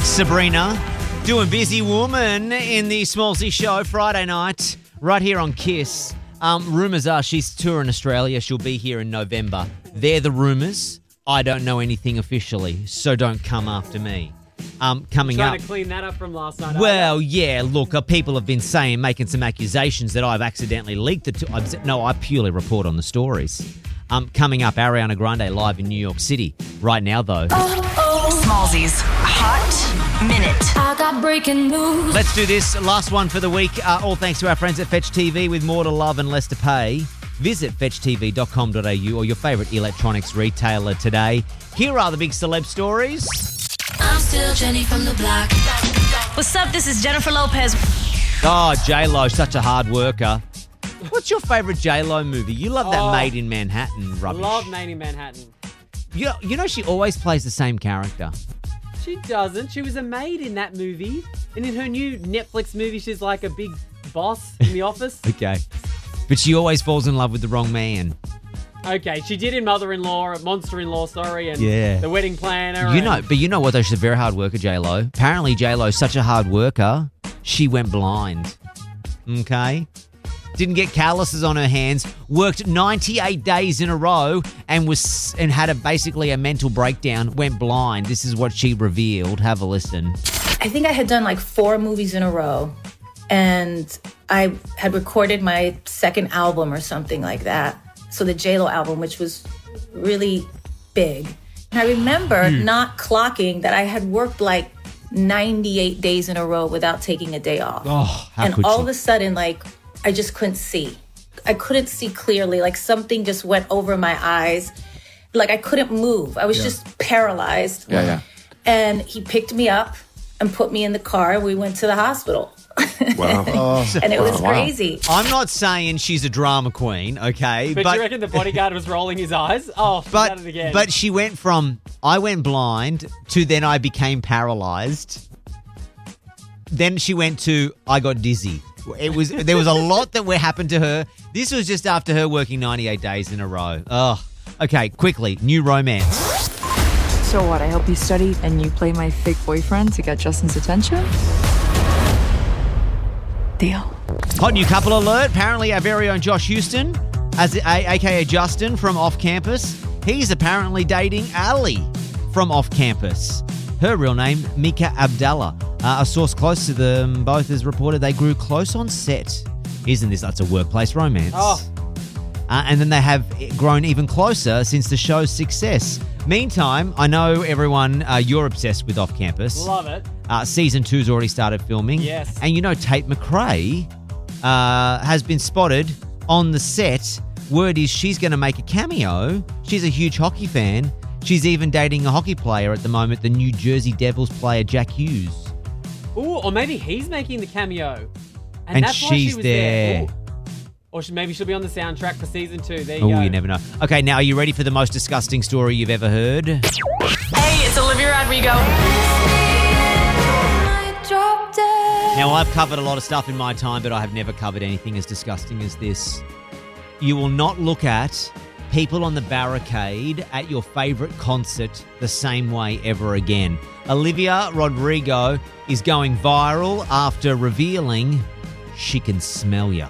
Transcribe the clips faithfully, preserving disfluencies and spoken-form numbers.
Sabrina doing Busy Woman in the Smallsy Show Friday night right here on Kiss. Um, rumours are she's touring Australia. She'll be here in November. They're the rumours. I don't know anything officially, so don't come after me. Um, coming Trying up. to clean that up from last night. Well, yeah, look, uh, people have been saying, making some accusations that I've accidentally leaked the... T- I've, no, I purely report on the stories. Um, coming up, Ariana Grande live in New York City. Right now, though. Oh, oh. Smallsy's Hot Minute. I got breaking news. Let's do this. Last one for the week. Uh, all thanks to our friends at Fetch T V with more to love and less to pay. Visit fetch t v dot com dot a u or your favourite electronics retailer today. Here are the big celeb stories. I'm still Jenny from the block. What's up? This is Jennifer Lopez. Oh, J-Lo, such a hard worker. What's your favourite J-Lo movie? You love that Oh, Made in Manhattan rubbish. Love Made in Manhattan. You, you know she always plays the same character. She doesn't. She was a maid in that movie. And in her new Netflix movie, she's like a big boss in the office. Okay. But she always falls in love with the wrong man. Okay, she did in Mother-in-Law, Monster-in-Law, sorry, and Yeah. The Wedding Planner. You and- know, but you know what though? She's a very hard worker, J-Lo. Apparently J-Lo's such a hard worker, she went blind. Okay? Didn't get calluses on her hands, worked ninety-eight days in a row and was and had a basically a mental breakdown, went blind. This is what she revealed. Have a listen. I think I had done like four movies in a row, and I had recorded my second album or something like that. So the J-Lo album, which was really big. And I remember Mm. not clocking that I had worked like ninety-eight days in a row without taking a day off. Oh, how and could all she? of a sudden, like, I just couldn't see. I couldn't see clearly. Like something just went over my eyes. Like I couldn't move. I was Yeah. just paralyzed. Yeah, yeah. And he picked me up and put me in the car. We went to the hospital. Wow. Oh, And it was wow. crazy. I'm not saying she's a drama queen, okay? But, you reckon the bodyguard was rolling his eyes? Oh, she's But at it again. but she went from I went blind to then I became paralyzed. Then she went to I got dizzy. It was there was a lot that were happened to her. This was just after her working ninety-eight days in a row. Oh, okay. Quickly, new romance. So what, I help you study and you play my fake boyfriend to get Justin's attention? Deal. Hot new couple alert. Apparently, our very own Josh Houston, as a, aka Justin from Off Campus, he's apparently dating Ali from Off Campus. Her real name, Mika Abdallah. Uh, a source close to them both has reported they grew close on set. Isn't this that's a workplace romance? Oh. Uh, and then they have grown even closer since the show's success. Meantime, I know everyone, uh, you're obsessed with Off Campus. Love it. Uh, season two's already started filming. Yes. And you know Tate McRae uh, has been spotted on the set. Word is she's going to make a cameo. She's a huge hockey fan. She's even dating a hockey player at the moment, the New Jersey Devils player Jack Hughes. Ooh, or maybe he's making the cameo. And, And that's why she's she was there. there. Ooh. Or she, maybe she'll be on the soundtrack for season two. There you Oh, go. you never know. Okay, now are you ready for the most disgusting story you've ever heard? Hey, it's Olivia Rodrigo. I dropped it. Now, I've covered a lot of stuff in my time, but I have never covered anything as disgusting as this. You will not look at people on the barricade at your favourite concert the same way ever again. Olivia Rodrigo is going viral after revealing she can smell ya.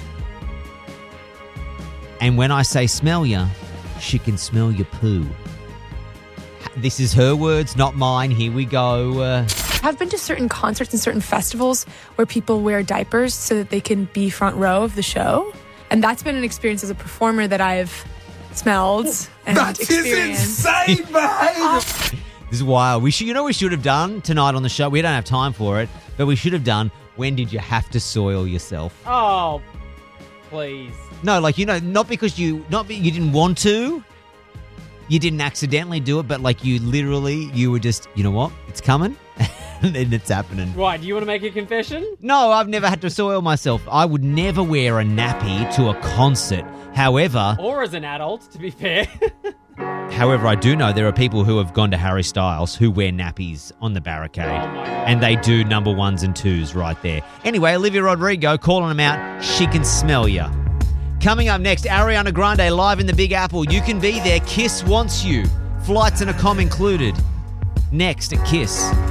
And when I say smell ya, she can smell your poo. This is her words, not mine. Here we go. Uh, I've been to certain concerts and certain festivals where people wear diapers so that they can be front row of the show. And that's been an experience as a performer that I've smelled and That is experienced. insane behavior. This is wild. We should, you know, what we should have done tonight on the show. We don't have time for it, but we should have done. When did you have to soil yourself? Oh, please. No, like, you know, not because you not be, you didn't want to, you didn't accidentally do it, but like you literally, you were just, you know what, it's coming, and then it's happening. Right, do you want to make a confession? No, I've never had to soil myself. I would never wear a nappy to a concert. However, Or as an adult, to be fair. However, I do know there are people who have gone to Harry Styles who wear nappies on the barricade. Oh my God. And they do number ones and twos right there. Anyway, Olivia Rodrigo calling them out. She can smell ya. Coming up next, Ariana Grande live in the Big Apple. You can be there. Kiss wants you. Flights and a comm included. Next at Kiss.